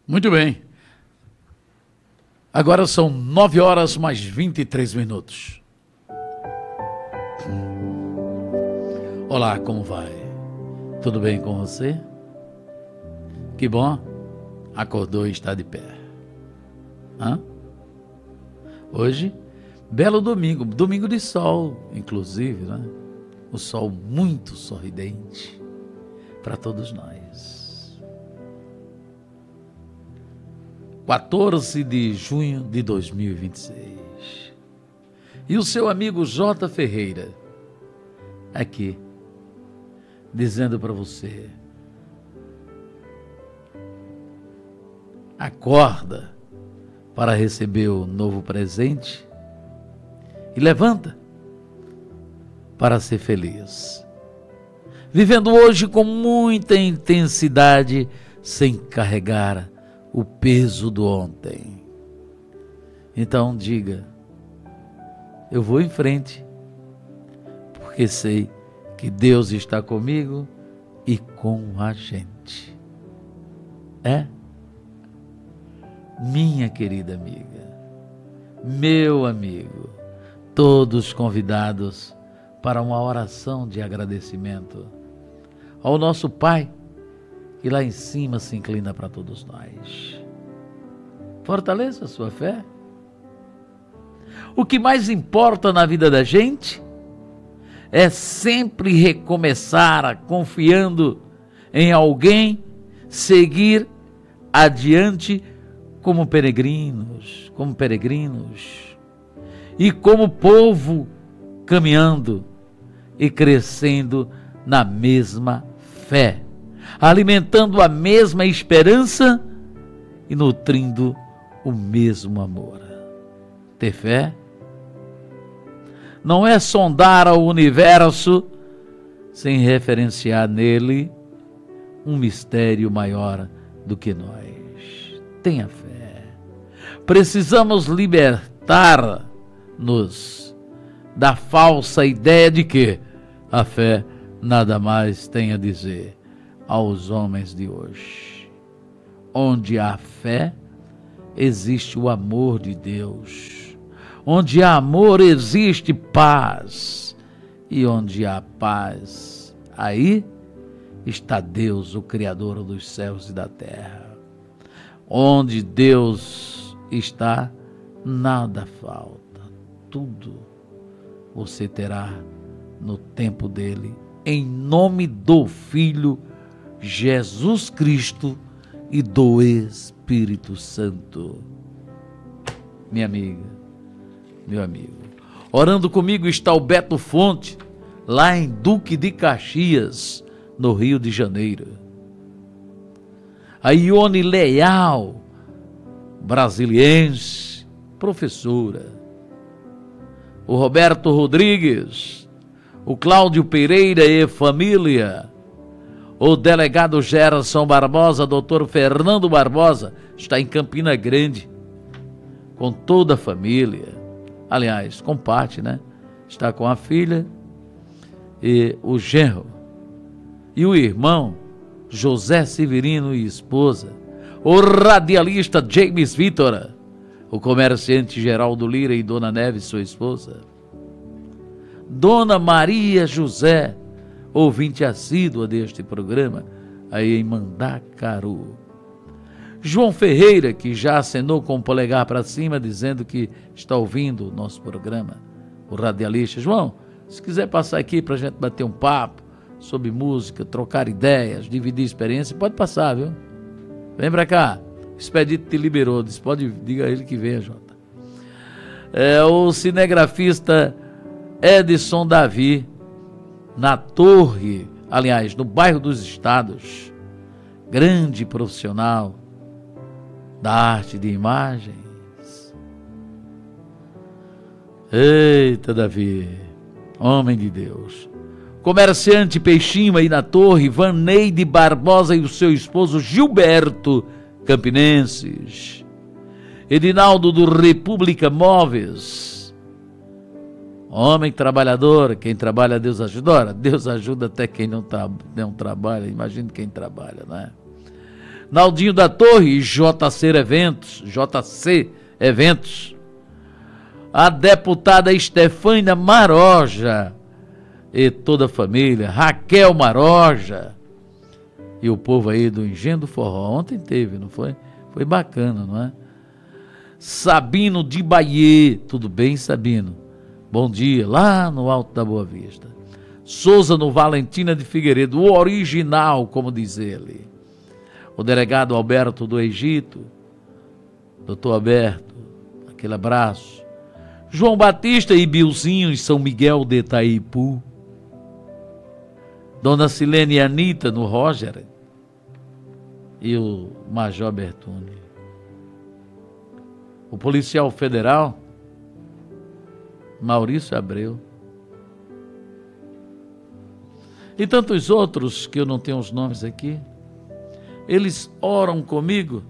Muito bem. Agora são 9 horas mais 23 minutos. Olá, como vai? Tudo bem com você? Que bom. Acordou e está de pé. Hoje, belo domingo. Domingo de sol, inclusive, né? O sol muito sorridente para todos nós. 14 de junho de 2026. E o seu amigo J. Ferreira, aqui, dizendo para você: acorda para receber o novo presente e levanta para ser feliz. Vivendo hoje com muita intensidade, sem carregar o peso do ontem. Então diga: eu vou em frente, porque sei que Deus está comigo e com a gente. Minha querida amiga, meu amigo, todos convidados para uma oração de agradecimento ao nosso Pai, que lá em cima se inclina para todos nós. Fortaleça a sua fé. O que mais importa na vida da gente é sempre recomeçar confiando em alguém, seguir adiante como peregrinos e como povo caminhando e crescendo na mesma fé, alimentando a mesma esperança e nutrindo o mesmo amor. Ter fé não é sondar o universo sem referenciar nele um mistério maior do que nós. Tenha fé. Precisamos libertar-nos da falsa ideia de que a fé nada mais tem a dizer aos homens de hoje. Onde há fé, existe o amor de Deus. Onde há amor, existe paz. E onde há paz, aí está Deus, o Criador dos céus e da terra. Onde Deus está, nada falta. Tudo você terá no tempo dele, em nome do Filho Jesus Cristo e do Espírito Santo. Minha amiga, meu amigo, orando comigo está o Beto Fonte, lá em Duque de Caxias, no Rio de Janeiro. A Ione Leal, brasiliense, professora. O Roberto Rodrigues, o Cláudio Pereira e família. O delegado Gerson Barbosa, doutor Fernando Barbosa, está em Campina Grande, com toda a família. Aliás, com parte, né? Está com a filha e o genro. E o irmão, José Severino e esposa. O radialista James Vitor. O comerciante Geraldo Lira e Dona Neves, sua esposa. Dona Maria José, ouvinte assídua deste programa, aí em Mandacaru. João Ferreira, que já acenou com o polegar para cima, dizendo que está ouvindo o nosso programa, o radialista. João, se quiser passar aqui para a gente bater um papo sobre música, trocar ideias, dividir experiência, pode passar, viu? Vem para cá, o Expedito te liberou, diga a ele que venha, Jota. O cinegrafista Edson Davi, na Torre, aliás, no bairro dos Estados, grande profissional da arte de imagens. Eita, Davi, homem de Deus. Comerciante Peixinho aí na Torre, Vaneide Barbosa e o seu esposo Gilberto, campinenses. Edinaldo do República Móveis, homem trabalhador. Quem trabalha, Deus ajuda. Ora, Deus ajuda até quem não trabalha. Imagine quem trabalha, né? Naldinho da Torre, JC Eventos, a deputada Estefânia Maroja e toda a família, Raquel Maroja, e o povo aí do Engenho do Forró. Ontem teve, não foi? Foi bacana, não é? Sabino de Bahia, tudo bem, Sabino? Bom dia, lá no Alto da Boa Vista. Souza no Valentina de Figueiredo, o original, como diz ele. O delegado Alberto do Egito, doutor Alberto, aquele abraço. João Batista e Bilzinho em São Miguel de Itaipu. Dona Silene e Anitta no Roger. E o Major Bertone. O policial federal, Maurício Abreu. E tantos outros que eu não tenho os nomes aqui. Eles oram comigo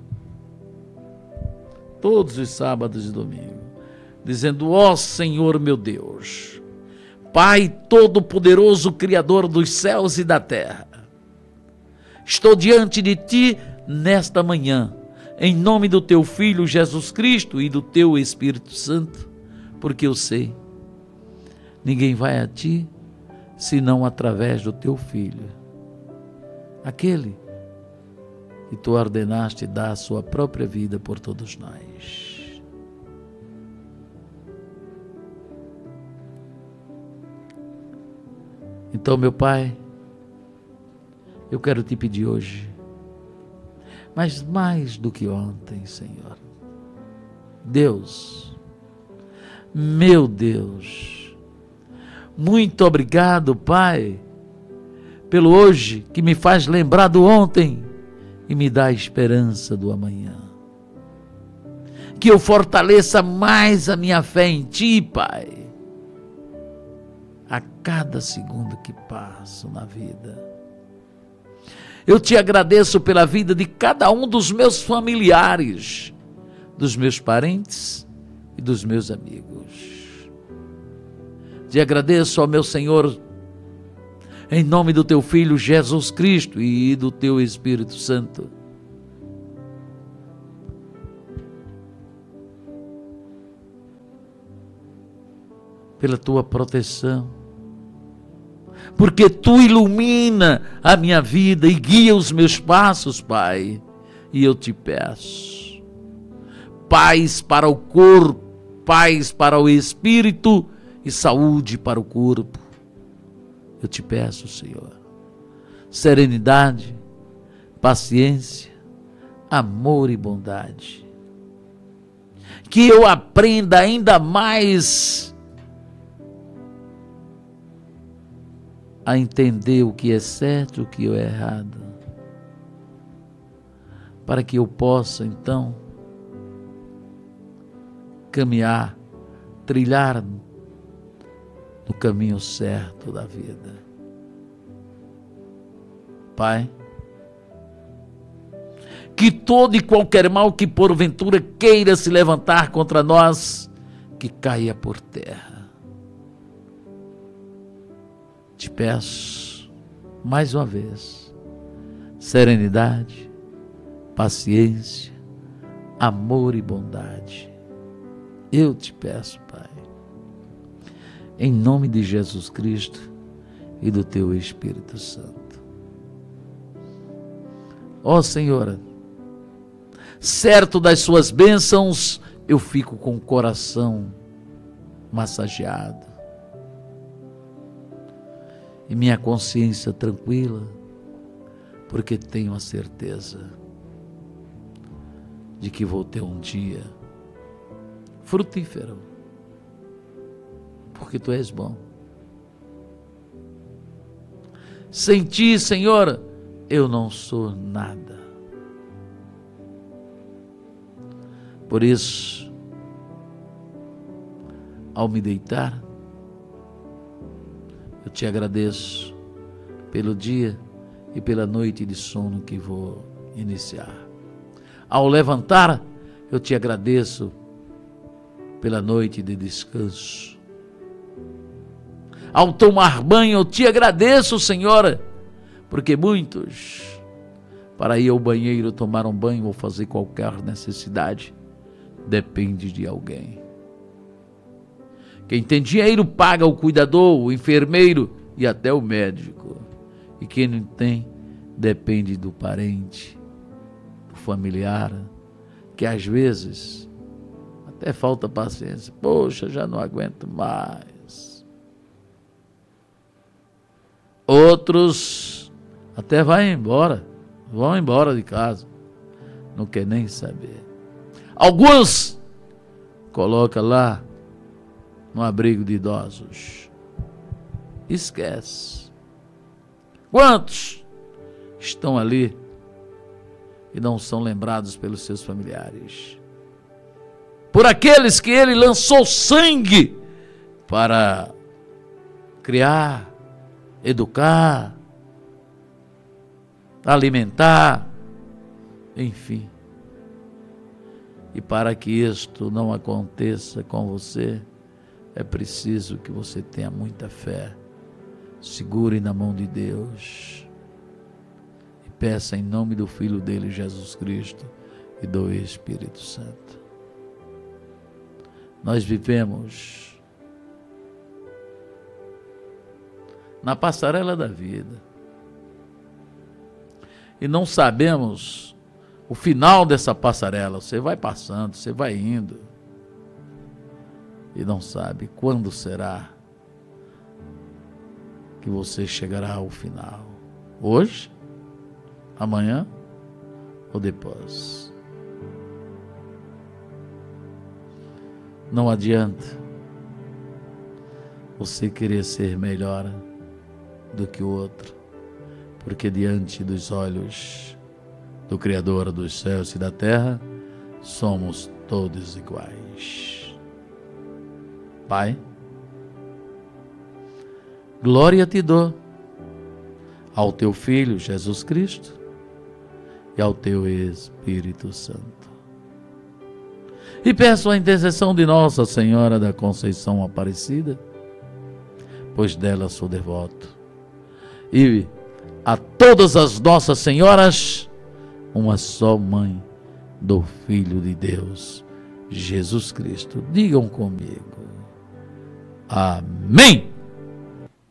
todos os sábados e domingos, dizendo: ó Senhor meu Deus, Pai Todo-Poderoso, Criador dos céus e da terra, estou diante de Ti nesta manhã, em nome do Teu Filho Jesus Cristo e do Teu Espírito Santo, porque eu sei, ninguém vai a Ti senão através do Teu Filho, aquele que Tu ordenaste dar a Sua própria vida por todos nós. Então, meu Pai, eu quero Te pedir hoje, mas mais do que ontem, Senhor, Deus, meu Deus, muito obrigado, Pai, pelo hoje que me faz lembrar do ontem e me dá a esperança do amanhã. Que eu fortaleça mais a minha fé em Ti, Pai, a cada segundo que passo na vida. Eu Te agradeço pela vida de cada um dos meus familiares, dos meus parentes e dos meus amigos. Te agradeço, ó meu Senhor, em nome do Teu Filho Jesus Cristo e do Teu Espírito Santo. Pela Tua proteção, porque Tu ilumina a minha vida e guia os meus passos, Pai, e eu Te peço paz para o corpo, paz para o espírito e saúde para o corpo. Eu Te peço, Senhor, serenidade, paciência, amor e bondade. Que eu aprenda ainda mais a entender o que é certo e o que é errado, para que eu possa, então, caminhar, trilhar no caminho certo da vida. Pai, que todo e qualquer mal que porventura queira se levantar contra nós, que caia por terra. Te peço, mais uma vez, serenidade, paciência, amor e bondade. Eu Te peço, Pai, em nome de Jesus Cristo e do Teu Espírito Santo. Ó Senhora, certo das Suas bênçãos, eu fico com o coração massageado e minha consciência tranquila, porque tenho a certeza de que vou ter um dia frutífero, porque Tu és bom. Sem Ti, Senhor, eu não sou nada. Por isso, ao me deitar, eu Te agradeço pelo dia e pela noite de sono que vou iniciar. Ao levantar, eu Te agradeço pela noite de descanso. Ao tomar banho, eu Te agradeço, Senhora, porque muitos para ir ao banheiro, tomar um banho ou fazer qualquer necessidade, depende de alguém. Quem tem dinheiro paga o cuidador, o enfermeiro e até o médico. E quem não tem, depende do parente, do familiar, que às vezes até falta paciência. Poxa, já não aguento mais. Outros até vão embora de casa, não quer nem saber. Alguns coloca lá no abrigo de idosos, esquece. Quantos estão ali e não são lembrados pelos seus familiares? Por aqueles que ele lançou sangue para criar, educar, alimentar, enfim. E para que isto não aconteça com você, é preciso que você tenha muita fé. Segure na mão de Deus e peça em nome do Filho dele, Jesus Cristo, e do Espírito Santo. Nós vivemos na passarela da vida e não sabemos o final dessa passarela. Você vai passando, você vai indo e não sabe quando será que você chegará ao final. Hoje, amanhã ou depois. Não adianta você querer ser melhor do que o outro, porque diante dos olhos do Criador dos céus e da terra, somos todos iguais. Pai, glória te dou ao teu Filho Jesus Cristo e ao teu Espírito Santo. E peço a intercessão de Nossa Senhora da Conceição Aparecida, pois dela sou devoto. E a todas as Nossas Senhoras, uma só mãe do Filho de Deus, Jesus Cristo. Digam comigo. Amém.